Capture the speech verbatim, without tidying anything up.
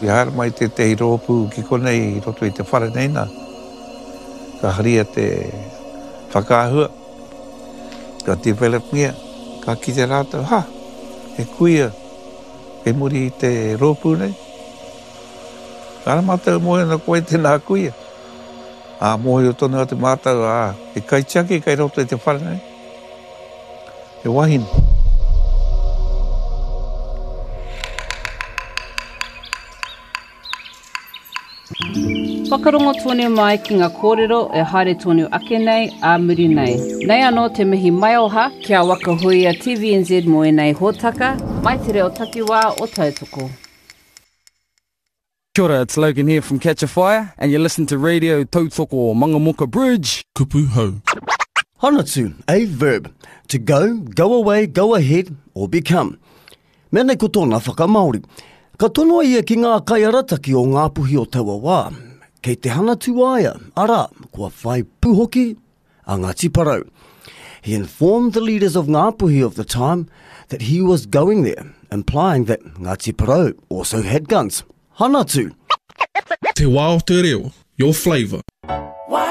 I hara mai te te hiropu ki konei roto I te whareneina. Ka haria te whakahua. Ka develop ngia. Ka ki te rātou, ha, e kuia. E muri I te ropu nei. Ara mātou moe na koe tēnā kuia. A moe o tonu atu mātou, a, e kai tiaki, kai roto I te wharenei. E wahine. Whakarongo tonu mai ki ngā kōrero e haere tonu ake nei, a muri nei. Nei anō te mihi mai oha, kia waka hui a T V N Z mo e nei hōtaka, mai te reo takiwā o tautoko. Kia ora, it's Logan here from Catch a Fire, and you listen to Radio Tautoko Mangamoka Bridge. Kupu hau. Hanatu, a verb. To go, go away, go ahead, or become. Mea nei ko tōna whakamaori. Ka tonoa ia ki ngā kaiarataki o ngā puhi o taua wā. Kei te hanatu aia, ara, kua whai puhoki a Ngāti Parau. He informed the leaders of Ngā Puhi of the time that he was going there, implying that Ngāti Parau also had guns. Hanatu. Te wā o te reo, your flavour.